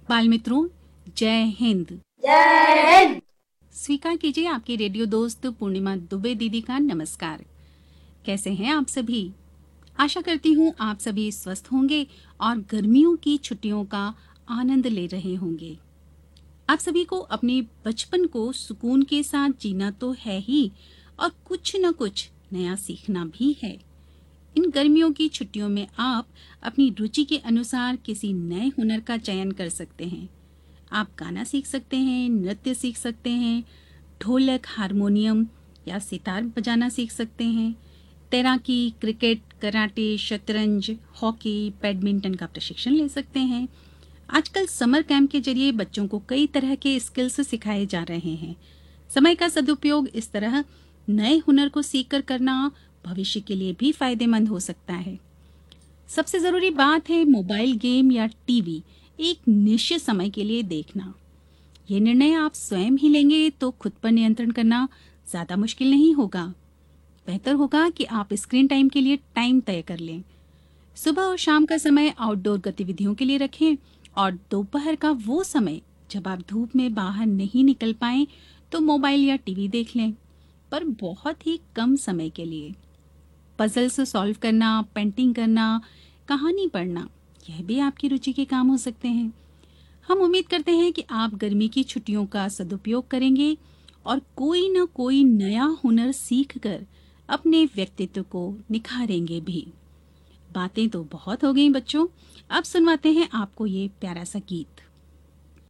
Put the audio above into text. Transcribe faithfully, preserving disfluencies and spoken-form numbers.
बाल मित्रों, जय हिंद। जय हिंद। स्वीकार कीजिए आपके रेडियो दोस्त पूर्णिमा दुबे दीदी का नमस्कार। कैसे हैं आप सभी? आशा करती हूँ आप सभी स्वस्थ होंगे और गर्मियों की छुट्टियों का आनंद ले रहे होंगे। आप सभी को अपने बचपन को सुकून के साथ जीना तो है ही, और कुछ न कुछ नया सीखना भी है। इन गर्मियों की छुट्टियों में आप अपनी रुचि के अनुसार किसी नए हुनर का चयन कर सकते हैं। आप गाना सीख सकते हैं, नृत्य सीख सकते हैं, ढोलक, हारमोनियम या सितार बजाना सीख सकते हैं। तैराकी, क्रिकेट, कराटे, शतरंज, हॉकी, बैडमिंटन का प्रशिक्षण ले सकते हैं। आजकल समर कैंप के जरिए बच्चों को कई तरह के स्किल्स सिखाए जा रहे हैं। समय का सदुपयोग इस तरह नए हुनर को सीखकर करना भविष्य के लिए भी फायदेमंद हो सकता है। सबसे जरूरी बात है मोबाइल गेम या टीवी एक निश्चित समय के लिए देखना। ये निर्णय आप स्वयं ही लेंगे तो खुद पर नियंत्रण करना ज्यादा मुश्किल नहीं होगा। बेहतर होगा कि आप स्क्रीन टाइम के लिए टाइम तय कर लें। सुबह और शाम का समय आउटडोर गतिविधियों के लिए रखें और दोपहर का वो समय जब आप धूप में बाहर नहीं निकल पाएं तो मोबाइल या टीवी देख लें, पर बहुत ही कम समय के लिए। पजल्स सॉल्व करना, पेंटिंग करना, कहानी पढ़ना, यह भी आपकी रुचि के काम हो सकते हैं। हम उम्मीद करते हैं कि आप गर्मी की छुट्टियों का सदुपयोग करेंगे और कोई न कोई नया हुनर सीखकर अपने व्यक्तित्व को निखारेंगे भी। बातें तो बहुत हो गई बच्चों, अब सुनवाते हैं आपको ये प्यारा सा गीत।